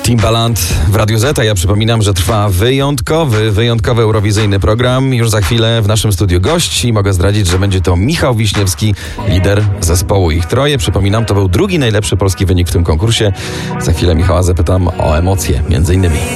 Timbaland w Radiu Z, a ja przypominam, że trwa wyjątkowy eurowizyjny program. Już za chwilę w naszym studiu gość i mogę zdradzić, że będzie to Michał Wiśniewski, lider zespołu Ich Troje. Przypominam, to był drugi najlepszy polski wynik w tym konkursie. Za chwilę Michała zapytam o emocje, między innymi.